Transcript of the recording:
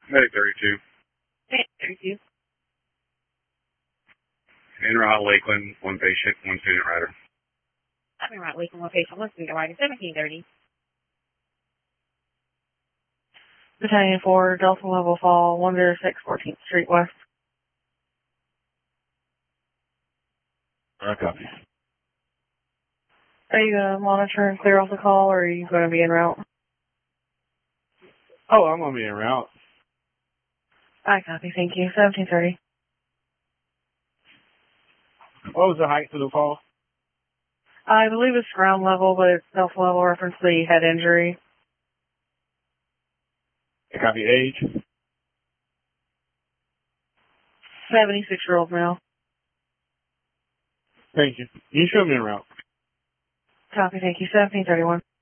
Medic 32. Hey, 32. En route Lakeland, one patient, one student rider. I'm in route Lakeland, one patient, one student rider, 1730. Battalion 4, Delta Level Fall, 106 14th Street West. Copy. Are you going to monitor and clear off the call, or are you going to be en route? Oh, I'm going to be en route. I copy, thank you. 1730. What was the height for the fall? I believe it's ground level, but it's Delta level reference the head injury. Copy. Age? 76-year-old male. Thank you. You show me en route. Copy, thank you. 1731.